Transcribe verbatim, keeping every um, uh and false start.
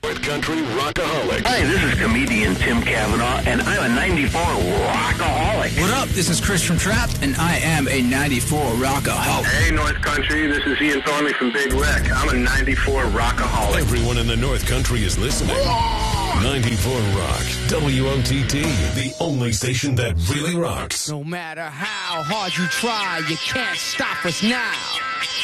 North Country Rockaholic. Hi, this is comedian Tim Cavanaugh, and I'm a ninety-four Rockaholic. What up? This is Chris from Trapped, and I am a ninety-four Rockaholic. Hey, North Country, this is Ian Thornley from Big Wreck. I'm a ninety-four Rockaholic. Everyone in the North Country is listening. ninety-four Rock, W O T T, the only station that really rocks. No matter how hard you try, you can't stop us now.